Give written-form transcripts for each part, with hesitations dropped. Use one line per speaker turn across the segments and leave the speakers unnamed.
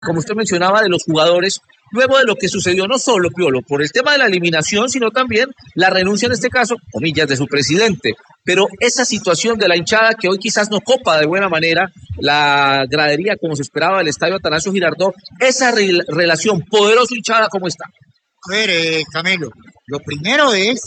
como usted mencionaba, de los jugadores, luego de lo que sucedió no solo, Piolo, por el tema de la eliminación, sino también la renuncia, en este caso, comillas, de su presidente. Pero esa situación de la hinchada que hoy quizás no copa de buena manera la gradería como se esperaba del estadio Atanasio Girardot, esa relación poderoso hinchada, ¿cómo está?
A ver, Camilo, lo primero es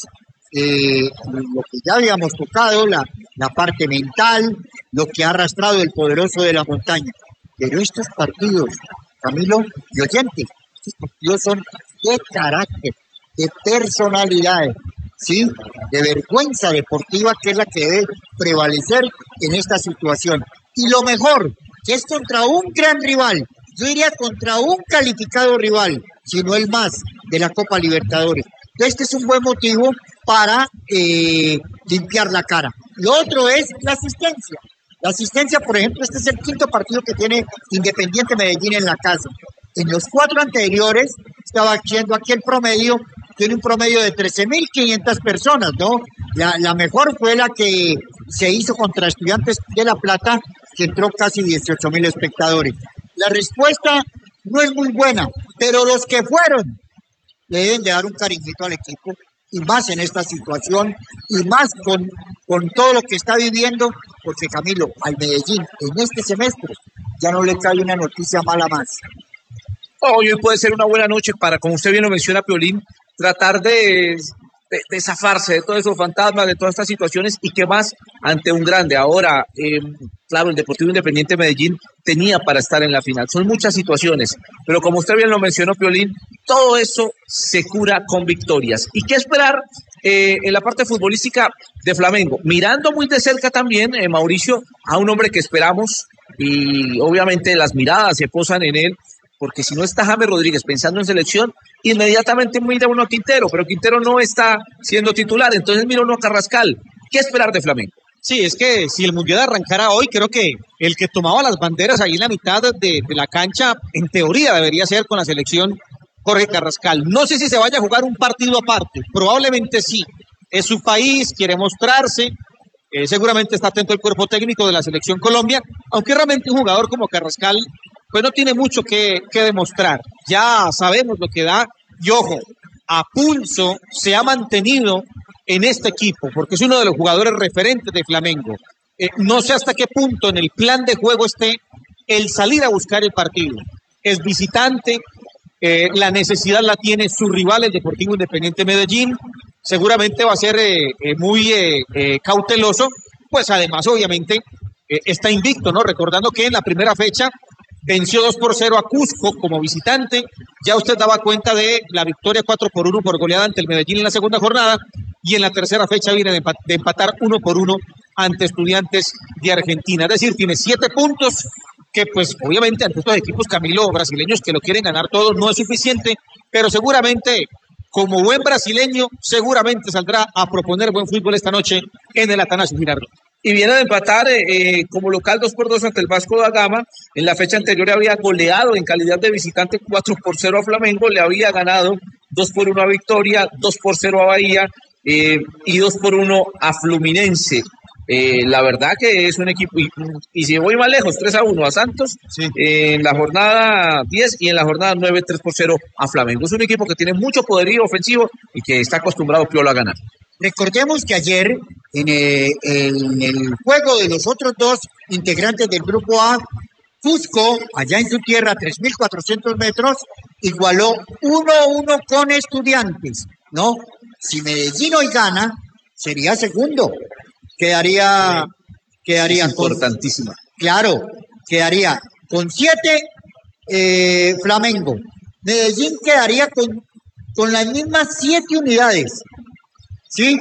lo que ya habíamos tocado, la parte mental, lo que ha arrastrado el poderoso de la montaña. Pero estos partidos, Camilo y oyentes, estos partidos son de carácter, de personalidad, ¿sí? De vergüenza deportiva, que es la que debe prevalecer en esta situación. Y lo mejor, que es contra un gran rival, yo diría contra un calificado rival, si no el más, de la Copa Libertadores. Este es un buen motivo para limpiar la cara. Lo otro es la asistencia. La asistencia, por ejemplo, este es el quinto partido que tiene Independiente Medellín en la casa. En los 4 anteriores estaba haciendo aquí el promedio, tiene un promedio de 13.500 personas, ¿no? La mejor fue la que se hizo contra Estudiantes de La Plata, que entró casi 18.000 espectadores. La respuesta no es muy buena, pero los que fueron le deben de dar un cariñito al equipo, y más en esta situación, y más con todo lo que está viviendo, porque Camilo, al Medellín en este semestre ya no le cae una noticia mala más.
Hoy puede ser una buena noche para, como usted bien lo menciona, Piolín, tratar de zafarse de todos esos fantasmas, de todas estas situaciones, y que más ante un grande. Ahora, claro, el Deportivo Independiente Medellín tenía para estar en la final. Son muchas situaciones, pero como usted bien lo mencionó, Piolín, todo eso se cura con victorias. ¿Y qué esperar en la parte futbolística de Flamengo? Mirando muy de cerca también, Mauricio, a un hombre que esperamos, y obviamente las miradas se posan en él, porque si no está James Rodríguez pensando en selección, inmediatamente mira uno a Quintero, pero Quintero no está siendo titular, entonces mira uno a Carrascal. ¿Qué esperar de Flamengo?
Sí, es que si el Mundial arrancara hoy, creo que el que tomaba las banderas ahí en la mitad de la cancha, en teoría debería ser con la selección Jorge Carrascal. No sé si se vaya a jugar un partido aparte, probablemente sí. Es su país, quiere mostrarse, seguramente está atento el cuerpo técnico de la selección Colombia, aunque realmente un jugador como Carrascal pues no tiene mucho que demostrar. Ya sabemos lo que da, y ojo, a pulso se ha mantenido en este equipo, porque es uno de los jugadores referentes de Flamengo. No sé hasta qué punto en el plan de juego esté el salir a buscar el partido. Es visitante, la necesidad la tiene su rival, el Deportivo Independiente Medellín. Seguramente va a ser muy cauteloso, pues además obviamente está invicto, ¿no? Recordando que en la primera fecha venció 2-0 a Cusco como visitante. Ya usted daba cuenta de la victoria 4-1 por goleada ante el Medellín en la segunda jornada, y en la tercera fecha viene de empatar 1-1 ante Estudiantes de Argentina. Es decir, tiene 7 puntos que pues obviamente ante estos equipos, Camilo, brasileños que lo quieren ganar todos, no es suficiente, pero seguramente como buen brasileño seguramente saldrá a proponer buen fútbol esta noche en el Atanasio Girardot.
Y viene de empatar como local 2-2 ante el Vasco da Gama. En la fecha anterior había goleado en calidad de visitante 4-0 a Flamengo, le había ganado 2-1 a Victoria, 2-0 a Bahía y 2-1 a Fluminense. La verdad que es un equipo, y si voy más lejos, 3-1 a Santos, sí, en la jornada 10 y en la jornada 9, 3-0 a Flamengo. Es un equipo que tiene mucho poderío ofensivo y que está acostumbrado Piolo a ganar.
Recordemos que ayer en el juego de los otros 2 integrantes del grupo A, Cusco, allá en su tierra, a 3.400 metros, igualó 1-1 con Estudiantes, ¿no? Si Medellín hoy gana, sería segundo. Quedaría
importantísima.
Claro, quedaría con 7 Flamengo. Medellín quedaría con las mismas 7 unidades. ¿Sí?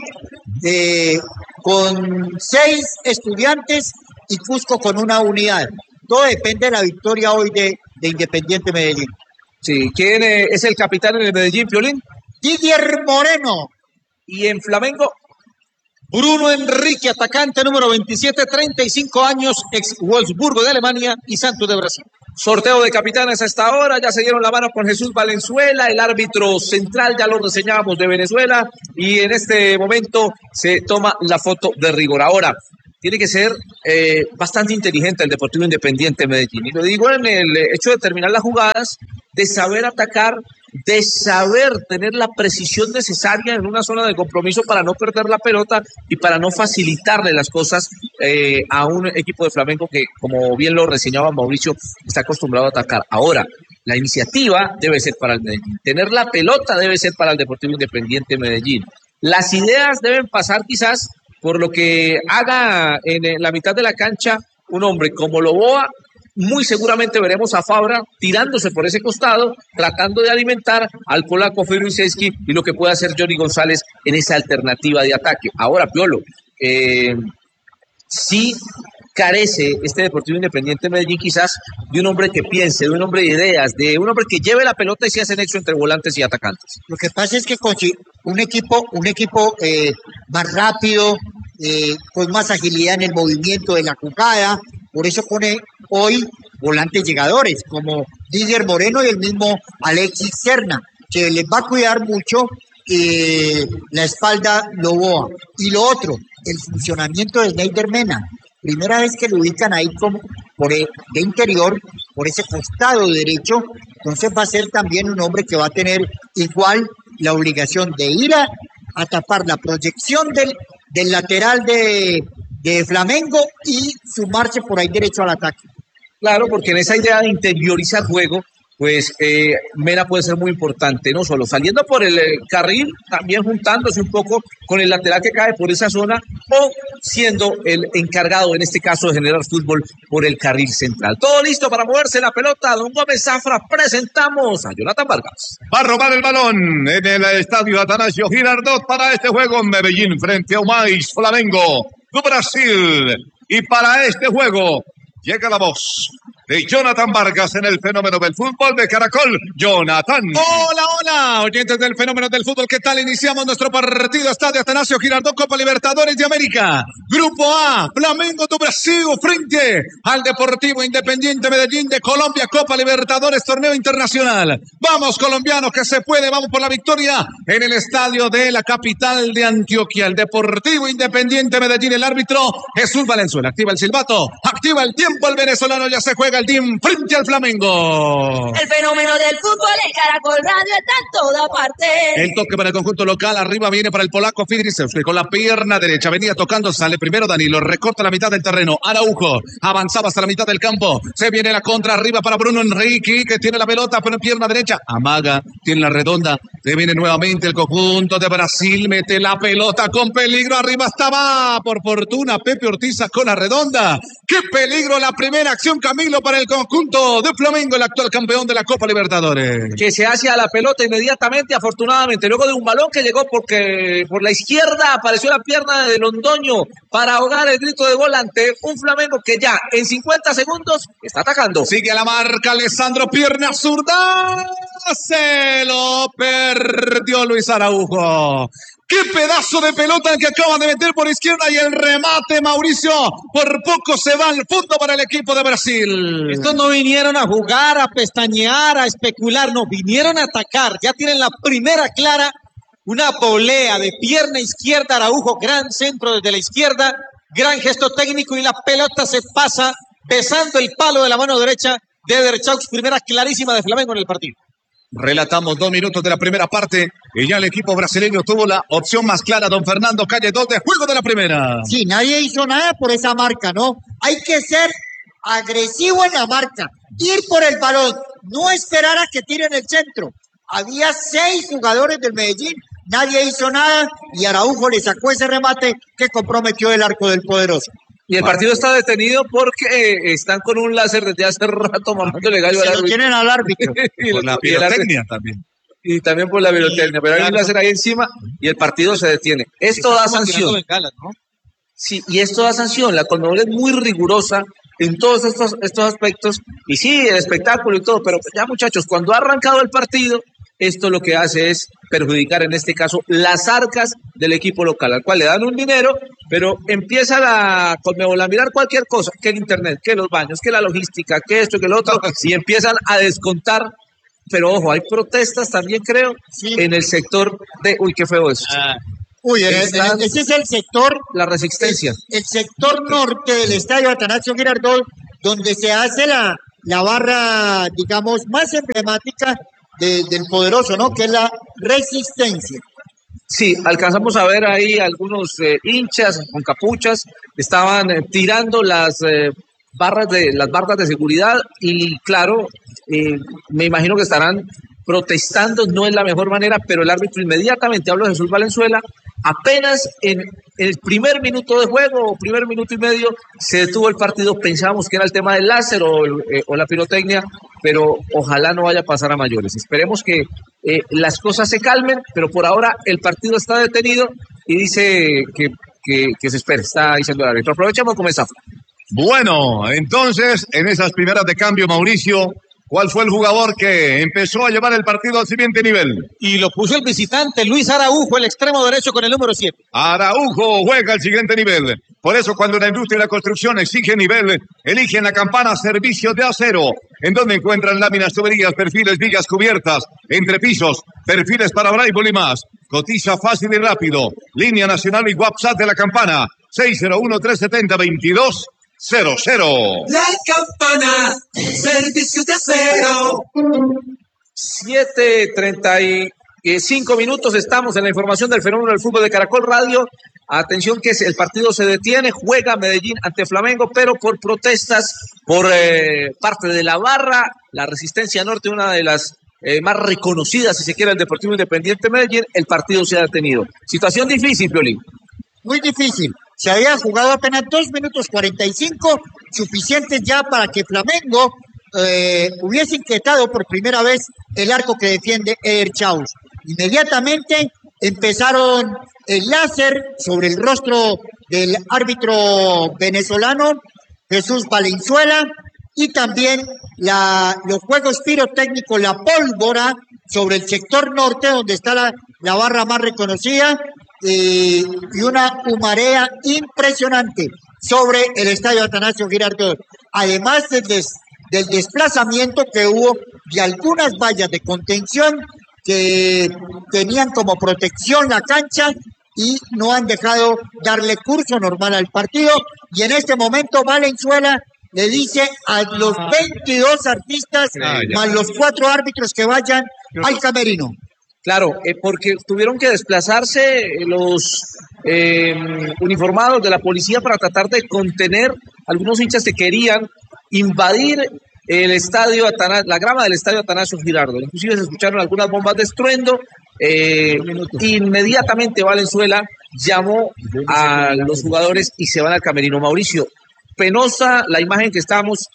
Con 6 Estudiantes y Cusco con 1 unidad. Todo depende de la victoria hoy de Independiente Medellín.
Sí, ¿quién es el capitán en el Medellín, Piolín?
Didier Moreno.
Y en Flamengo,
Bruno Enrique, atacante número 27, 35 años, ex Wolfsburgo de Alemania y Santos de Brasil.
Sorteo de capitanes a esta hora, ya se dieron la mano con Jesús Valenzuela, el árbitro central, ya lo reseñábamos, de Venezuela, y en este momento se toma la foto de rigor. Ahora, tiene que ser bastante inteligente el Deportivo Independiente de Medellín. Y lo digo en el hecho de terminar las jugadas, de saber atacar, de saber tener la precisión necesaria en una zona de compromiso para no perder la pelota y para no facilitarle las cosas a un equipo de Flamengo que, como bien lo reseñaba Mauricio, está acostumbrado a atacar. Ahora, la iniciativa debe ser para el Medellín. Tener la pelota debe ser para el Deportivo Independiente de Medellín. Las ideas deben pasar quizás por lo que haga en la mitad de la cancha un hombre como Loboa. Muy seguramente veremos a Fabra tirándose por ese costado, tratando de alimentar al polaco Feruzeski y lo que puede hacer Johnny González en esa alternativa de ataque. Ahora, Piolo, sí carece este Deportivo Independiente de Medellín quizás de un hombre que piense, de un hombre de ideas, de un hombre que lleve la pelota y se hace nexo entre volantes y atacantes.
Lo que pasa es que con un equipo más rápido, con más agilidad en el movimiento de la jugada, por eso pone hoy volantes llegadores como Didier Moreno y el mismo Alexis Serna, que les va a cuidar mucho la espalda Loboa. Y lo otro, el funcionamiento de Snyder Mena. Primera vez que lo ubican ahí como de interior, por ese costado derecho, entonces va a ser también un hombre que va a tener igual la obligación de ir a tapar la proyección del lateral de Flamengo y sumarse por ahí derecho al ataque.
Claro, porque en esa idea de interiorizar juego, pues Mena puede ser muy importante, no solo saliendo por el carril, también juntándose un poco con el lateral que cae por esa zona o siendo el encargado en este caso de generar fútbol por el carril central. Todo listo para moverse la pelota. Don Gómez Zafra, presentamos a Jonathan Vargas.
Va a robar el balón en el estadio Atanasio Girardot para este juego en Medellín frente a Umais Flamengo de Brasil. Y para este juego llega la voz de Jonathan Vargas en el fenómeno del fútbol de Caracol. Jonathan.
Hola, hola, oyentes del fenómeno del fútbol. ¿Qué tal? Iniciamos nuestro partido. Estadio Atanasio Girardot, Copa Libertadores de América. Grupo A, Flamengo do Brasil frente al Deportivo Independiente Medellín de Colombia. Copa Libertadores, torneo internacional. Vamos, colombianos, que se puede. Vamos por la victoria en el estadio de la capital de Antioquia. El Deportivo Independiente Medellín, el árbitro Jesús Valenzuela. Activa el silbato, activa el tiempo. El venezolano ya se juega el team frente al Flamengo.
El fenómeno del fútbol en Caracol Radio está en toda parte.
El toque para el conjunto local, arriba viene para el polaco Fidrisewski con la pierna derecha, venía tocando, sale primero Danilo, recorta la mitad del terreno, Araujo, avanzaba hasta la mitad del campo, se viene la contra arriba para Bruno Enrique, que tiene la pelota, pero en pierna derecha, amaga, tiene la redonda, se viene nuevamente el conjunto de Brasil, mete la pelota con peligro, arriba estaba, por fortuna, Pepe Ortiz con la redonda, qué peligro la primera acción, Camilo, para el conjunto de Flamengo, el actual campeón de la Copa Libertadores.
Que se hace a la pelota inmediatamente, afortunadamente, luego de un balón que llegó porque por la izquierda apareció la pierna de Londoño para ahogar el grito de gol ante un Flamengo que ya en 50 segundos está atacando.
Sigue a la marca Alessandro, pierna zurda, se lo perdió Luis Araujo. ¡Qué pedazo de pelota que acaban de meter por izquierda! Y el remate, Mauricio, por poco se va al fondo para el equipo de Brasil.
Estos no vinieron a jugar, a pestañear, a especular, no, vinieron a atacar. Ya tienen la primera clara, una volea de pierna izquierda, Araujo, gran centro desde la izquierda, gran gesto técnico y la pelota se pasa besando el palo de la mano derecha de Derchaux, primera clarísima de Flamengo en el partido.
Relatamos 2 minutos de la primera parte y ya el equipo brasileño tuvo la opción más clara. Don Fernando Calle, 2 de juego de la primera.
Sí, nadie hizo nada por esa marca, ¿no? Hay que ser agresivo en la marca, ir por el balón, no esperar a que tiren el centro. Había 6 jugadores del Medellín, nadie hizo nada y Araujo le sacó ese remate que comprometió el arco del poderoso.
Y el partido está detenido porque están con un láser desde hace rato mamándole gallo al
Se lo
árbitro.
tienen al árbitro.
Por la pirotecnia también.
Y también por la pirotecnia, pero hay un láser ahí encima y el partido se detiene. Esto da sanción. Sí, y esto da sanción. La Conmebol es muy rigurosa en todos estos aspectos. Y sí, el espectáculo y todo, pero ya, muchachos, cuando ha arrancado el partido, esto lo que hace es perjudicar, en este caso, las arcas del equipo local, al cual le dan un dinero, pero empieza la Conmebol a mirar cualquier cosa, que el internet, que los baños, que la logística, que esto, que lo otro, y empiezan a descontar. Pero ojo, hay protestas también, creo, en el sector de... Uy, qué feo eso.
Ese es el sector,
la Resistencia.
el sector norte del estadio Atanasio Girardot, donde se hace la barra, digamos, más emblemática del poderoso, ¿no? Que es la Resistencia.
Sí, alcanzamos a ver ahí algunos hinchas con capuchas, estaban tirando las barras de seguridad y claro, me imagino que estarán protestando, no es la mejor manera, pero el árbitro inmediatamente, hablo de Jesús Valenzuela, apenas en el primer minuto de juego, o primer minuto y medio, se detuvo el partido. Pensábamos que era el tema del láser o la pirotecnia, pero ojalá no vaya a pasar a mayores. Esperemos que las cosas se calmen, pero por ahora el partido está detenido y dice que se espere, está diciendo el árbitro. Aprovechamos como está.
Bueno, entonces, en esas primeras de cambio, Mauricio, ¿cuál fue el jugador que empezó a llevar el partido al siguiente nivel?
Y lo puso el visitante Luis Araujo, el extremo derecho con el número 7.
Araujo juega al siguiente nivel. Por eso cuando la industria y la construcción exige nivel, eligen la Campana Servicios de Acero, en donde encuentran láminas, tuberías, perfiles, vigas cubiertas, entrepisos, perfiles para braille y más. Cotiza fácil y rápido. Línea nacional y WhatsApp de la Campana, 601-370-2200.
La Campana, Servicios de Acero.
7:35 minutos, estamos en la información del fenómeno del fútbol de Caracol Radio. Atención que el partido se detiene, juega Medellín ante Flamengo, pero por protestas por parte de la barra, la Resistencia Norte, una de las más reconocidas, si se quiere, el Deportivo Independiente Medellín, el partido se ha detenido. Situación difícil, Piolín.
Muy difícil. Se había jugado apenas 2 minutos 45, suficientes ya para que Flamengo hubiese inquietado por primera vez el arco que defiende Eder Chaus. Inmediatamente empezaron el láser sobre el rostro del árbitro venezolano Jesús Valenzuela y también los juegos pirotécnicos, la pólvora sobre el sector norte donde está la barra más reconocida y una humarea impresionante sobre el estadio Atanasio Girardot. Además del desplazamiento que hubo de algunas vallas de contención que tenían como protección la cancha y no han dejado darle curso normal al partido. Y en este momento Valenzuela le dice a los 22 artistas más los 4 árbitros que vayan al camerino.
Claro, porque tuvieron que desplazarse los uniformados de la policía para tratar de contener algunos hinchas que querían invadir el estadio la grama del estadio Atanasio Girardot. Inclusive se escucharon algunas bombas de estruendo. Inmediatamente Valenzuela llamó a los jugadores y se van al camerino. Mauricio, penosa la imagen que estamos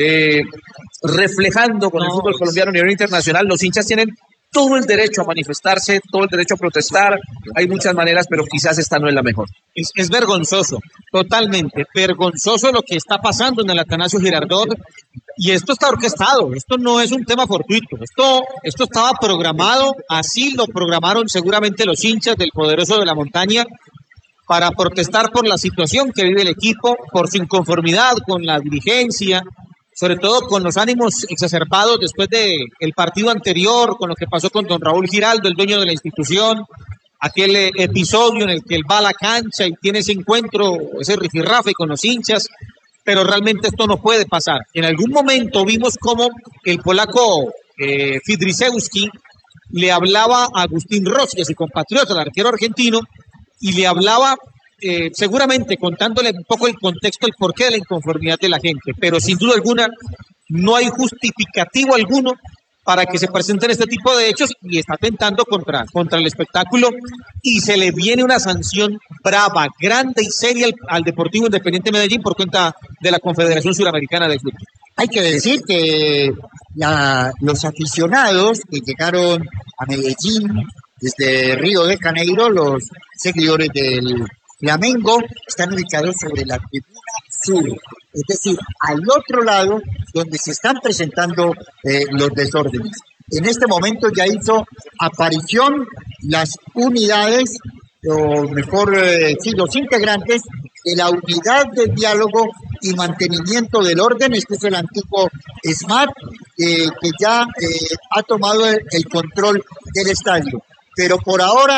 reflejando con el fútbol colombiano a nivel internacional. Los hinchas tienen todo el derecho a manifestarse, todo el derecho a protestar. Hay muchas maneras, pero quizás esta no es la mejor.
Es vergonzoso, totalmente vergonzoso lo que está pasando en el Atanasio Girardot. Y esto está orquestado, esto no es un tema fortuito, esto estaba programado, así lo programaron seguramente los hinchas del Poderoso de la Montaña para protestar por la situación que vive el equipo, por su inconformidad con la dirigencia, sobre todo con los ánimos exacerbados después del partido anterior, con lo que pasó con don Raúl Giraldo, el dueño de la institución, aquel episodio en el que él va a la cancha y tiene ese encuentro, ese rifirrafe con los hinchas, pero realmente esto no puede pasar. En algún momento vimos cómo el polaco Fidrisewski le hablaba a Agustín Rossi, a su compatriota, el arquero argentino, y le hablaba seguramente contándole un poco el contexto, el porqué de la inconformidad de la gente, pero sin duda alguna no hay justificativo alguno para que se presenten este tipo de hechos y está atentando contra el espectáculo y se le viene una sanción brava, grande y seria al Deportivo Independiente Medellín por cuenta de la Confederación Suramericana de Fútbol.
Hay que decir que los aficionados que llegaron a Medellín desde Río de Janeiro, los seguidores del Flamengo, están ubicados sobre la tribuna sur, es decir, al otro lado donde se están presentando los desórdenes. En este momento ya hizo aparición las unidades, o mejor los integrantes de la unidad de diálogo y mantenimiento del orden. Este es el antiguo SMAT, que ya ha tomado el control del estadio. Pero por ahora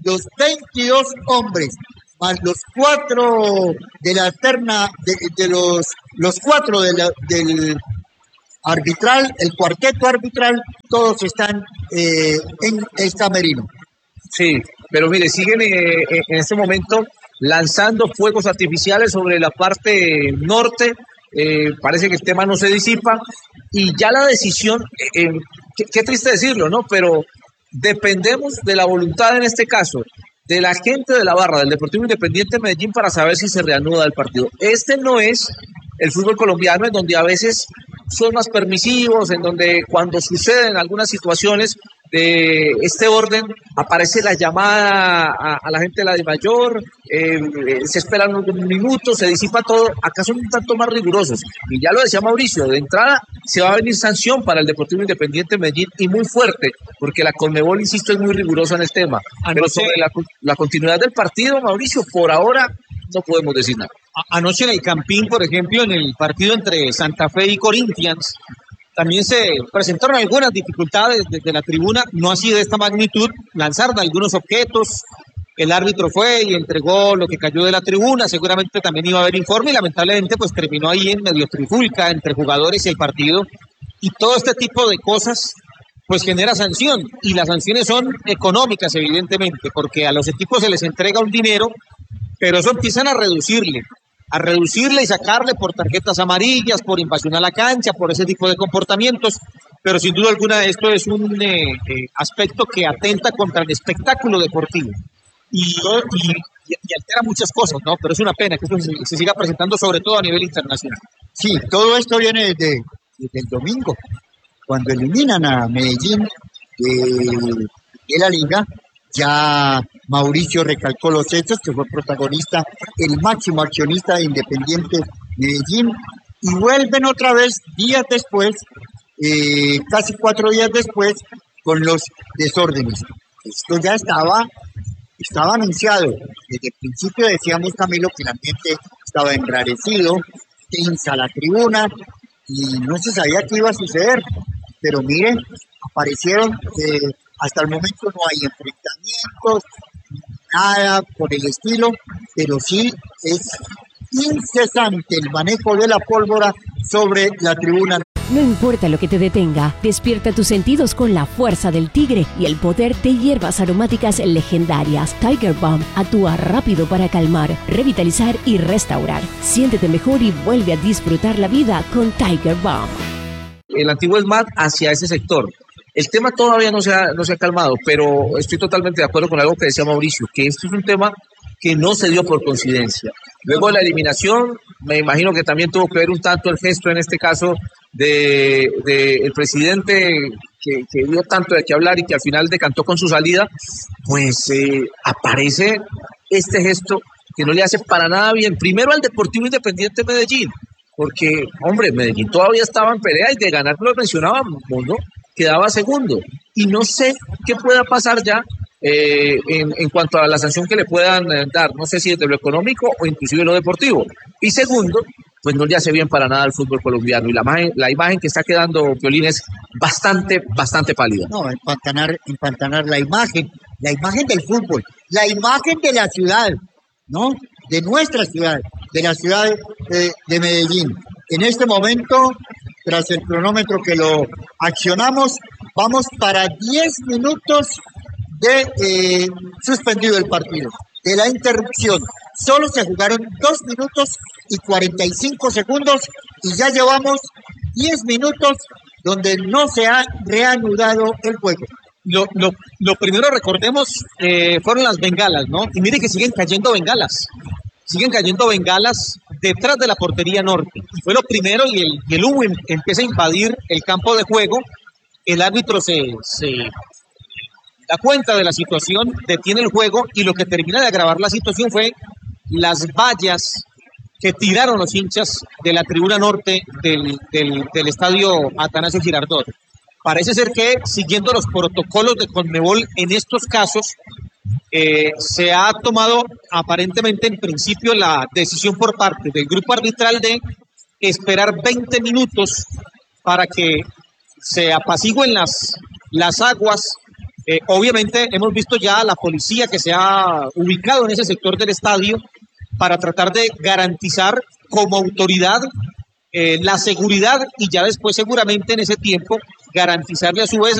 los 22 hombres, más los 4 de la terna, de los 4 del arbitral, el cuarteto arbitral, todos están en el camerino.
Sí, pero mire, siguen en este momento lanzando fuegos artificiales sobre la parte norte. Parece que el tema no se disipa y ya la decisión, qué triste decirlo, ¿no? Pero dependemos de la voluntad en este caso de la gente de la barra del Deportivo Independiente de Medellín para saber si se reanuda el partido. Este no es el fútbol colombiano, en donde a veces son más permisivos, en donde cuando suceden algunas situaciones de este orden, aparece la llamada a la gente de la DIMAYOR, se esperan unos minutos, se disipa todo. Acá son un tanto más rigurosos. Y ya lo decía Mauricio, de entrada se va a venir sanción para el Deportivo Independiente de Medellín y muy fuerte, porque la Conmebol, insisto, es muy rigurosa en el tema. Pero sobre la continuidad del partido, Mauricio, por ahora no podemos decir nada.
Anoche en el Campín, por ejemplo, en el partido entre Santa Fe y Corinthians, también se presentaron algunas dificultades desde la tribuna, no así de esta magnitud. Lanzaron algunos objetos, el árbitro fue y entregó lo que cayó de la tribuna, seguramente también iba a haber informe y lamentablemente pues terminó ahí en medio trifulca entre jugadores y el partido, y todo este tipo de cosas pues genera sanción, y las sanciones son económicas evidentemente, porque a los equipos se les entrega un dinero, pero eso empiezan a reducirle y sacarle por tarjetas amarillas, por invasión a la cancha, por ese tipo de comportamientos, pero sin duda alguna esto es un aspecto que atenta contra el espectáculo deportivo y altera muchas cosas, ¿no? Pero es una pena que esto se siga presentando, sobre todo a nivel internacional.
Sí, todo esto viene desde el domingo, cuando eliminan a Medellín de la liga. Ya Mauricio recalcó los hechos, que fue protagonista, el máximo accionista de Independiente Medellín, y vuelven otra vez días después, casi 4 días después, con los desórdenes. Esto ya estaba anunciado. Desde el principio decíamos, Camilo, que el ambiente estaba enrarecido, tensa la tribuna, y no se sabía qué iba a suceder. Pero miren, aparecieron... hasta el momento no hay enfrentamientos, nada por el estilo, pero sí es incesante el manejo de la pólvora sobre la tribuna.
No importa lo que te detenga, despierta tus sentidos con la fuerza del tigre y el poder de hierbas aromáticas legendarias. Tiger Balm actúa rápido para calmar, revitalizar y restaurar. Siéntete mejor y vuelve a disfrutar la vida con Tiger Balm.
El antiguo ESMAD hacia ese sector. El tema todavía no se ha calmado, pero estoy totalmente de acuerdo con algo que decía Mauricio, que esto es un tema que no se dio por coincidencia. Luego de la eliminación, me imagino que también tuvo que ver un tanto el gesto, en este caso, de el presidente que dio tanto de qué hablar y que al final decantó con su salida, pues aparece este gesto que no le hace para nada bien. Primero al Deportivo Independiente de Medellín, porque, hombre, Medellín todavía estaba en pelea y de ganar, lo mencionábamos, ¿no? Quedaba segundo, y no sé qué pueda pasar ya en cuanto a la sanción que le puedan dar, no sé si desde lo económico o inclusive lo deportivo. Y segundo, pues no le hace bien para nada al fútbol colombiano, y la imagen que está quedando, Piolín, es bastante pálida.
No, empantanar la imagen del fútbol, la imagen de la ciudad, ¿no? De nuestra ciudad, de la ciudad de Medellín. En este momento, tras el cronómetro que lo accionamos, vamos para 10 minutos de suspendido el partido, de la interrupción. Solo se jugaron 2 minutos y 45 segundos y ya llevamos 10 minutos donde no se ha reanudado el juego.
Lo primero, recordemos, fueron las bengalas, ¿no? Y mire que siguen cayendo bengalas detrás de la portería norte. Y fue lo primero, y el humo empieza a invadir el campo de juego. El árbitro se da cuenta de la situación, detiene el juego, y lo que termina de agravar la situación fue las vallas que tiraron los hinchas de la tribuna norte del estadio Atanasio Girardot. Parece ser que, siguiendo los protocolos de Conmebol en estos casos, se ha tomado aparentemente en principio la decisión por parte del grupo arbitral de esperar 20 minutos para que se apacigüen las aguas Obviamente hemos visto ya la policía que se ha ubicado en ese sector del estadio para tratar de garantizar como autoridad la seguridad y ya después seguramente en ese tiempo garantizarle a su vez